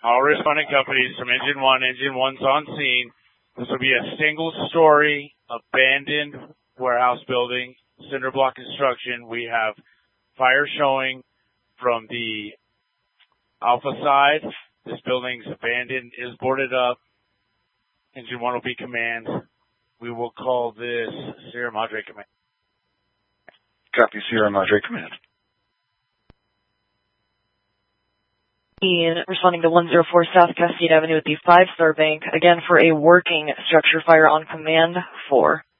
All responding companies from Engine 1. Engine 1's on scene. This will be a single-story, abandoned warehouse building, cinder block construction. We have fire showing from the Alpha side. This building's abandoned, is boarded up. Engine 1 will be command. We will call this Sierra Madre Command. Copy, Sierra Madre Command. Responding to 104 South Castine Avenue at the 5-Star Bank, again for a working structure fire on command 4.